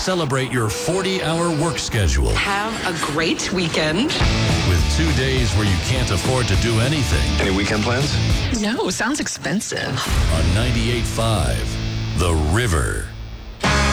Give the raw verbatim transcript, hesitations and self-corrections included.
celebrate your forty-hour work schedule. Have a great weekend. With two days where you can't afford to do anything. Any weekend plans? No, sounds expensive. On ninety-eight point five, The River.